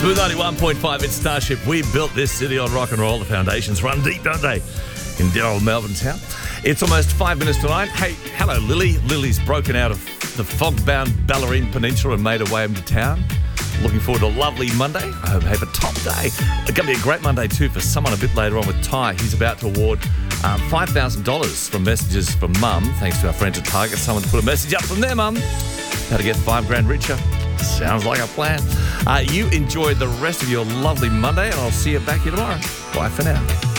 Smooth 91.5, it's Starship. We built this city on rock and roll. The foundations run deep, don't they? In dear old Melbourne town. It's almost 5 minutes to 9. Hey, hello, Lily. Lily's broken out of the fog-bound Ballerine Peninsula and made her way into town. Looking forward to a lovely Monday. I hope you have a top day. It's going to be a great Monday too for someone a bit later on with Ty. He's about to award $5,000 from messages from Mum, thanks to our friends at Target. Someone put a message up from their Mum. How to get $5,000 richer. Sounds like a plan. You enjoy the rest of your lovely Monday, and I'll see you back here tomorrow. Bye for now.